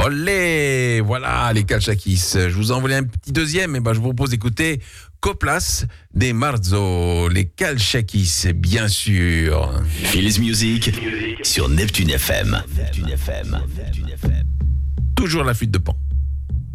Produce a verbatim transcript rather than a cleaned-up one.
Olé, voilà les Kalchakis. Je vous ai envoyé un petit deuxième, et ben je vous propose d'écouter Coplas des Marzo, les Kalchakis, bien sûr. Feels Music sur Neptune F M. Neptune F M. Toujours la flûte de Pan.